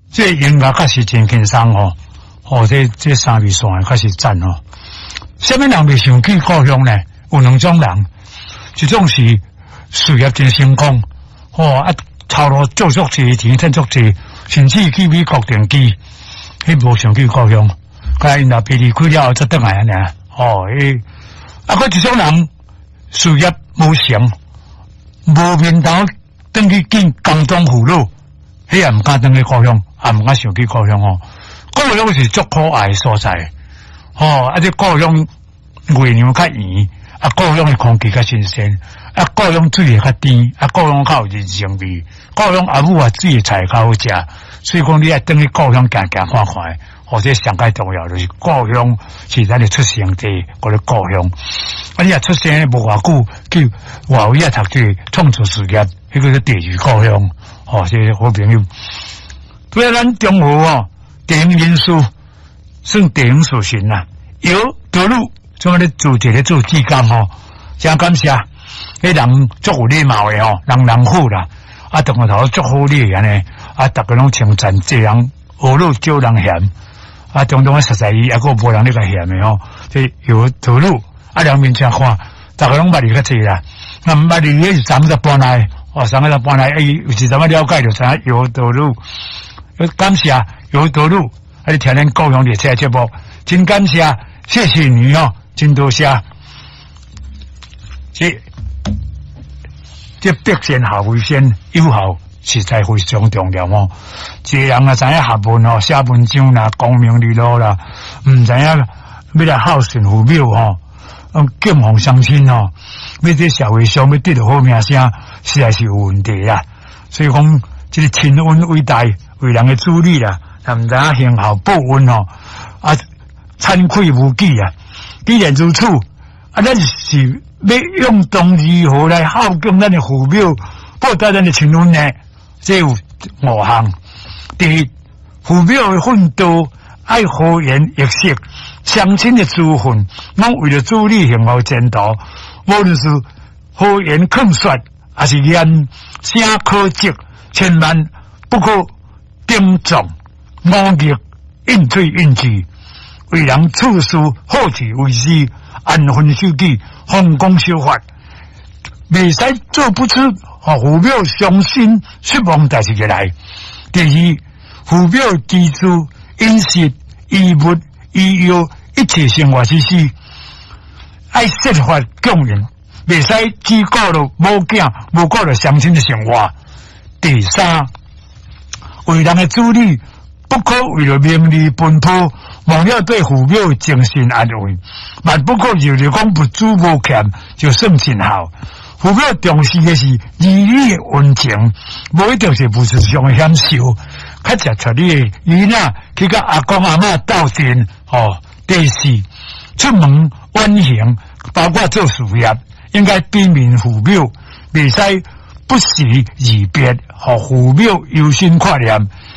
这音乐确实真轻松哦，哦，这三味线确实赞哦。什么人未想去故乡呢？有两种人，一种是事业真成功，哦啊，操劳做足济，钱赚足济，甚至去美国定居，迄无想去故乡，甲因若被离开了才倒来安尼。哦，佫一种人事业无成，无面头，等去见江东父老，迄也毋敢等去故乡，也毋敢想去故乡哦。故乡是足可爱的所在，哦，啊，这故乡月亮较圆，啊，故乡的空气较新鲜，啊，故乡水会较甜，啊，故乡较有人情味，故乡阿母啊煮的菜较好食，所以讲你爱等去故乡行行看看。或者上界重要就是故乡是咱的出生地，嗰个故乡。啊，你也出生无偌久，去外围啊读书，创造事业，迄个是第二故乡。哦，这些好朋友。对啊，咱中国哦，电影因素算电影属性啦。有道路，怎么咧做一个做志工哦？真感谢，迄人足有礼貌的哦，人好啦。啊，同个头足好礼安尼，啊，逐个拢称赞这人学路少人嫌。啊，中东的实在伊也个无人咧个嫌的吼，即有道路啊，两面相看，大家拢捌哩较济啦。那毋捌哩迄是咱们就搬来，哦，咱们就搬来，有时咱们了解就知影有道路。感谢有道路，啊，你听咱故乡列车节目，真感谢，谢谢你哦，真多谢。这必先下为先，有效。实在非常重要哦！一个人啊，知影学问哦，写文章啦，光明磊落啦，唔知影要来孝顺父母哦，敬奉乡亲哦，要在社会上要得到好名声，实在是有问题啦。所以讲，这个亲恩伟大，为人的主理啦，唔知影行孝报恩哦，啊，惭愧无己啊！既然如此，啊，咱是要用动如何来孝敬咱的父母，报答咱的亲恩呢？这有5项：第一，父母的奋斗，爱和颜悦色，乡亲的资份，拢为了助力幸福前途。无论是和颜劝说，还是言声可责，千万不可顶撞、忤逆、应对应拒，为人处事好自为之，安分守己，奉公守法，未使做不出。父母伤心失望代志个来。第二，父母支持饮食、衣物、医药一切生活之需，爱设法供应，未使只顾了无囝，无顾了乡亲的生活。第三，为人的子女不可为了名利奔波，忘了对父母精神安慰，万不可有了讲不足无欠，就算尽好。父母重视的是儿女的温情，无一定是物质上的享受。较接触你的囡仔去甲阿公阿嬷斗阵哦。第四，出门远行，包括做事业，应该避免父母，未使不时而别，互父母忧心挂念，